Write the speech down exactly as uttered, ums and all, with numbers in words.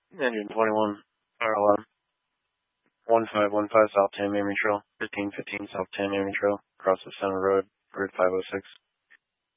Engine twenty-one, fire alarm. one five one five South ten Mamie Trail, fifteen fifteen South ten Mamie Trail, across the center road, grid five oh six.